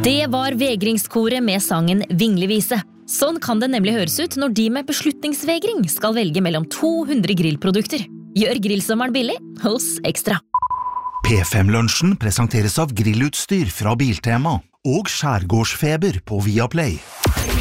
Det var vegringskoret med sangen Vinglevise. Sånn kan det nemlig høres ut når de med beslutningsvegring skal velge mellom 200 grillprodukter. Gjør grillsommeren billig hos Ekstra. P5-lunsjen presenteres av grillutstyr fra Biltema og Skjærgårdsfeber på Viaplay.